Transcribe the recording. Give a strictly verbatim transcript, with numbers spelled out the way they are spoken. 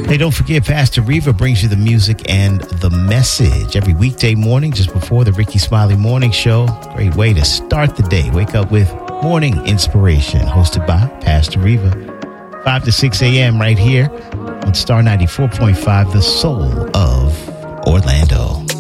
Hey, don't forget, Pastor Reva brings you the music and the message every weekday morning just before the Ricky Smiley Morning Show. Great way to start the day. Wake up with morning inspiration, hosted by Pastor Reva. five to six a.m. right here on Star ninety-four point five, the soul of Orlando.